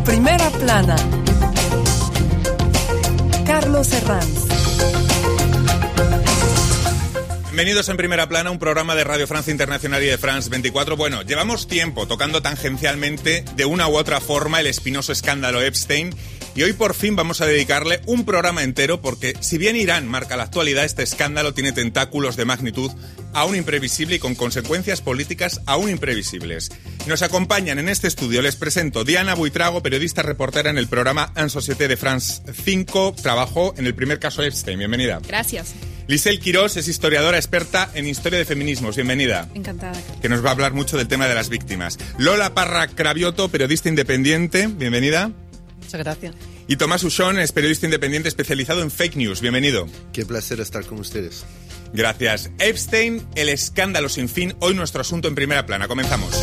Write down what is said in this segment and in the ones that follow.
Primera plana. Carlos Herranz. Bienvenidos en Primera Plana, un programa de Radio Francia Internacional y de France 24. Bueno, llevamos tiempo tocando tangencialmente, de una u otra forma, el espinoso escándalo Epstein. Y hoy por fin vamos a dedicarle un programa entero porque, si bien Irán marca la actualidad, este escándalo tiene tentáculos de magnitud aún imprevisible y con consecuencias políticas aún imprevisibles. Nos acompañan en este estudio, les presento Diana Buitrago, periodista reportera en el programa En Société de France 5. Trabajó en el primer caso Epstein. Bienvenida. Gracias. Lisel Quirós es historiadora experta en historia de feminismos. Bienvenida. Encantada. Que nos va a hablar mucho del tema de las víctimas. Lola Parra Cravioto, periodista independiente. Bienvenida. Muchas gracias. Y Tomás Ushón es periodista independiente especializado en fake news. Bienvenido. Qué placer estar con ustedes. Gracias. Epstein, el escándalo sin fin. Hoy nuestro asunto en Primera Plana. Comenzamos.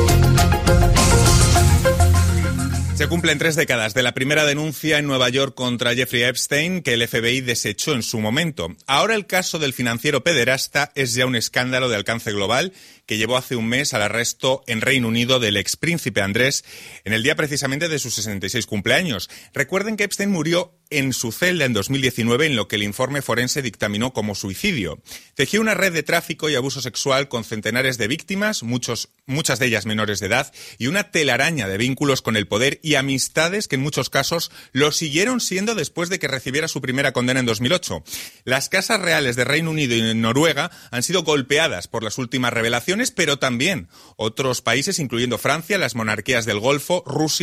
Se cumplen 3 décadas de la primera denuncia en Nueva York contra Jeffrey Epstein, que el FBI desechó en su momento. Ahora el caso del financiero pederasta es ya un escándalo de alcance global que llevó hace un mes al arresto en Reino Unido del expríncipe Andrés en el día precisamente de sus 66 cumpleaños. Recuerden que Epstein murió en su celda en 2019 en lo que el informe forense dictaminó como suicidio. Tejió una red de tráfico y abuso sexual con centenares de víctimas, muchas de ellas menores de edad, y una telaraña de vínculos con el poder y amistades que en muchos casos lo siguieron siendo después de que recibiera su primera condena en 2008. Las casas reales de Reino Unido y Noruega han sido golpeadas por las últimas revelaciones, pero también otros países, incluyendo Francia, las monarquías del Golfo, Rusia